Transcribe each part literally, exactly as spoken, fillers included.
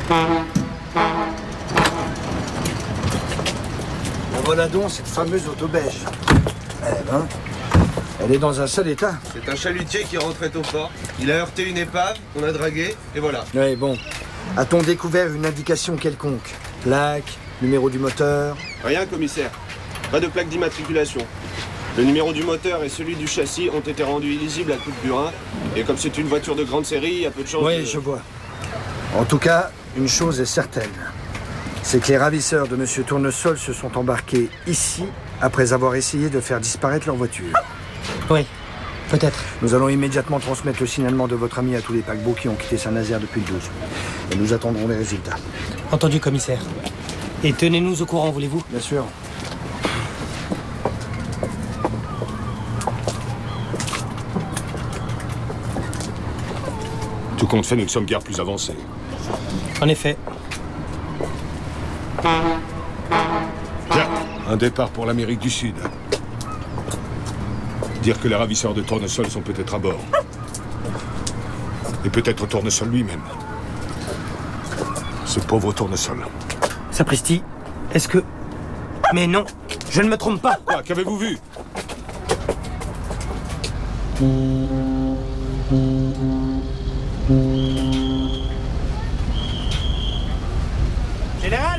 Voilà donc cette fameuse auto beige. Eh ben, elle est dans un sale état. C'est un chalutier qui rentrait au port. Il a heurté une épave, on a dragué, et voilà. Oui, bon. A-t-on découvert une indication quelconque? Plaque, numéro du moteur? Rien, commissaire. Pas de plaque d'immatriculation. Le numéro du moteur et celui du châssis ont été rendus illisibles à coup de burin. Et comme c'est une voiture de grande série, il y a peu de chance Oui, de... je vois. En tout cas, une chose est certaine. C'est que les ravisseurs de Monsieur Tournesol se sont embarqués ici après avoir essayé de faire disparaître leur voiture. Oui, peut-être. Nous allons immédiatement transmettre le signalement de votre ami à tous les paquebots qui ont quitté Saint-Nazaire depuis le douze. Et nous attendrons les résultats. Entendu, commissaire. Et tenez-nous au courant, voulez-vous? Bien sûr. Tout compte fait, nous ne sommes guère plus avancés. En effet. Tiens, un départ pour l'Amérique du Sud. Dire que les ravisseurs de Tournesol sont peut-être à bord. Et peut-être Tournesol lui-même. Ce pauvre Tournesol. Sapristi, est-ce que... Mais non, je ne me trompe pas. Quoi, qu'avez-vous vu? Général!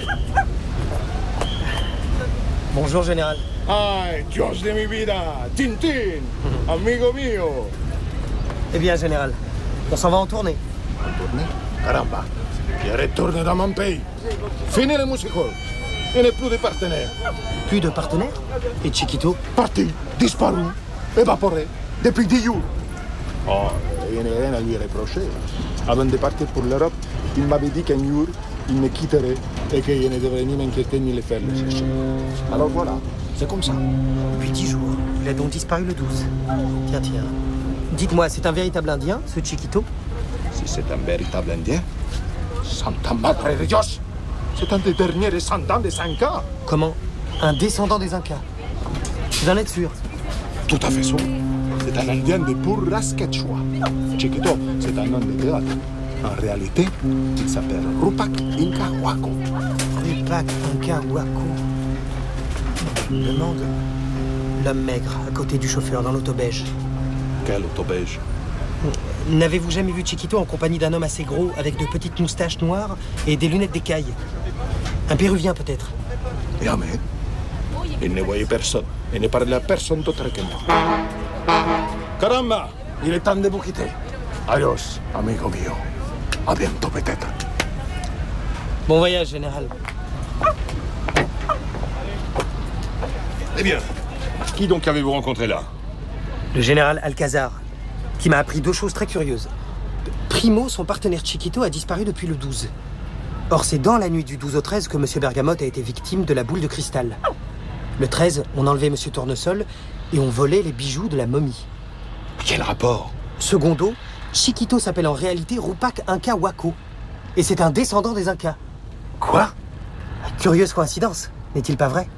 Bonjour, Général. Ay, Dios de mi vida, Tintín, amigo mío. Eh bien, Général, on s'en va en tournée. Tourner? Caramba, je retourne dans mon pays. Fini le musical. Il n'y a plus de partenaires. Plus de partenaires? Et Chiquito? Parti, disparu, évaporé, depuis dix jours. Oh, il n'y a rien à lui reprocher. Avant de partir pour l'Europe, il m'avait dit qu'un jour, il me quitterait et que je ne devrais ni m'inquiéter ni le faire le chercher. Alors voilà, c'est comme ça. Depuis dix jours. Il a donc disparu le douze. Tiens, tiens. Dites-moi, c'est un véritable Indien, ce Chiquito? Si c'est un véritable Indien, Santa Madre de Dios, c'est un des derniers descendants des Incas. Comment? Un descendant des Incas? Vous en êtes sûr? Tout à fait sûr. C'est un Indien de pur race quechua. Chiquito, c'est un nom de théâtre. En réalité, il s'appelle Rupak Inca Huaco. Rupak Inca Huaco. Demande l'homme maigre à côté du chauffeur dans l'auto beige. Quel auto beige? N'avez-vous jamais vu Chiquito en compagnie d'un homme assez gros avec de petites moustaches noires et des lunettes d'écaille? Un Péruvien peut-être? Jamais. Il ne voyait personne. Il ne parlait à personne d'autre que moi. Caramba, il est temps de vous quitter. Adios, amigo mio. À bientôt peut-être. Bon voyage, Général. Eh bien, qui donc avez-vous rencontré là? Le général Alcazar, qui m'a appris deux choses très curieuses. Primo, son partenaire Chiquito, a disparu depuis le douze. Or, c'est dans la nuit du douze au treize que M. Bergamote a été victime de la boule de cristal. Le treize, on enlevait M. Tournesol et on volait les bijoux de la momie. Quel rapport? Secondo, Chiquito s'appelle en réalité Rupak Inca Huaco. Et c'est un descendant des Incas. Quoi? Curieuse coïncidence, n'est-il pas vrai?